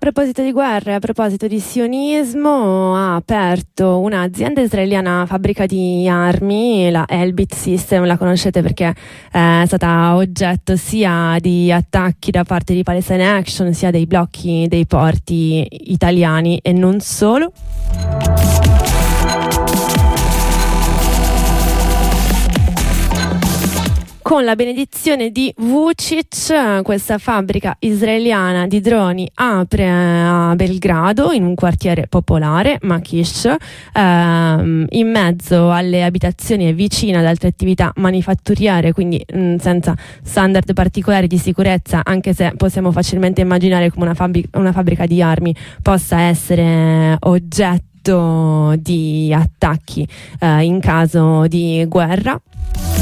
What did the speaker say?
proposito di guerra e a proposito di sionismo, ha aperto un'azienda israeliana fabbrica di armi, la Elbit System, la conoscete perché è stata oggetto sia di attacchi da parte di Palestine Action, sia dei blocchi dei porti italiani e non solo. Con la benedizione di Vučić, questa fabbrica israeliana di droni apre a Belgrado, in un quartiere popolare, Makish, in mezzo alle abitazioni e vicina ad altre attività manifatturiere, quindi senza standard particolari di sicurezza, anche se possiamo facilmente immaginare come una fabbrica di armi possa essere oggetto di attacchi in caso di guerra.